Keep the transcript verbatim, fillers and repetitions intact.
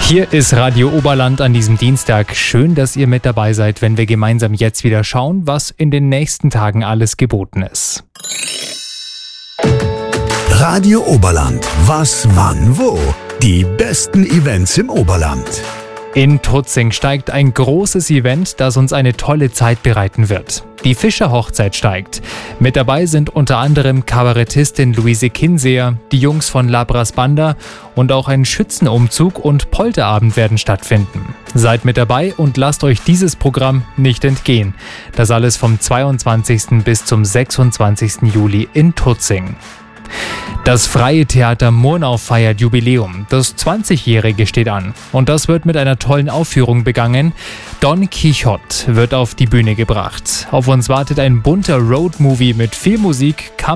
Hier ist Radio Oberland an diesem Dienstag. Schön, dass ihr mit dabei seid, wenn wir gemeinsam jetzt wieder schauen, was in den nächsten Tagen alles geboten ist. Radio Oberland. Was, wann, wo? Die besten Events im Oberland. In Tutzing steigt ein großes Event, das uns eine tolle Zeit bereiten wird. Die Fischer-Hochzeit steigt. Mit dabei sind unter anderem Kabarettistin Luise Kinseer, die Jungs von Labras Banda und auch ein Schützenumzug und Polterabend werden stattfinden. Seid mit dabei und lasst euch dieses Programm nicht entgehen. Das alles vom zweiundzwanzigsten bis zum sechsundzwanzigsten Juli in Tutzing. Das Freie Theater Murnau feiert Jubiläum. Das zwanzigjährige steht an. Und das wird mit einer tollen Aufführung begangen. Don Quixote wird auf die Bühne gebracht. Auf uns wartet ein bunter Roadmovie mit viel Musik,